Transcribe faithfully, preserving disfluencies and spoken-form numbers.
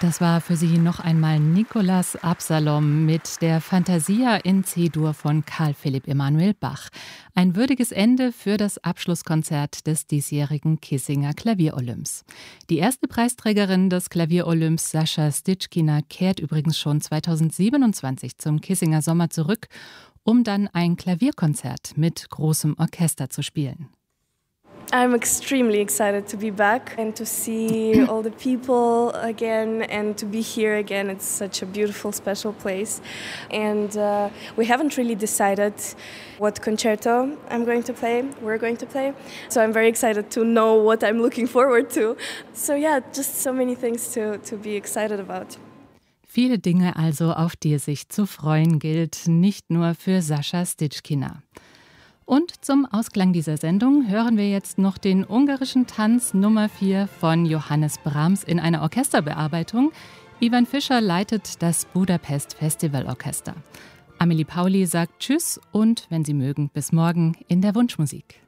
Das war für Sie noch einmal Nicolas Absalom mit der Fantasia in C-Dur von Karl Philipp Emanuel Bach. Ein würdiges Ende für das Abschlusskonzert des diesjährigen Kissinger Klavierolymps. Die erste Preisträgerin des Klavierolymps, Sascha Stitschkina, kehrt übrigens schon zweitausendsiebenundzwanzig zum Kissinger Sommer zurück, um dann ein Klavierkonzert mit großem Orchester zu spielen. I'm extremely excited to be back and to see all the people again and to be here again. It's such a beautiful, special place. And uh, we haven't really decided what concerto I'm going to play, we're going to play. So I'm very excited to know what I'm looking forward to. So yeah, just so many things to, to be excited about. Viele Dinge also, auf die es sich zu freuen gilt, nicht nur für Sascha Stitschkina. Und zum Ausklang dieser Sendung hören wir jetzt noch den ungarischen Tanz Nummer vier von Johannes Brahms in einer Orchesterbearbeitung. Ivan Fischer leitet das Budapest Festival Orchester. Amelie Pauli sagt Tschüss und, wenn Sie mögen, bis morgen in der Wunschmusik.